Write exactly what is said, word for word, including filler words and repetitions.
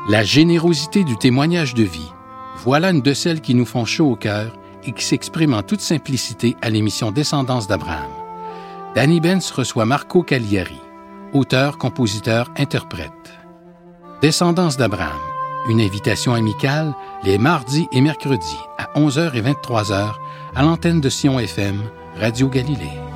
La générosité du témoignage de vie, voilà une de celles qui nous font chaud au cœur et qui s'exprime en toute simplicité à l'émission Descendance d'Abraham. Danny Benz reçoit Marco Cagliari, auteur, compositeur, interprète. Descendance d'Abraham, une invitation amicale les mardis et mercredis à onze heures et vingt-trois heures à l'antenne de Sion F M, Radio Galilée.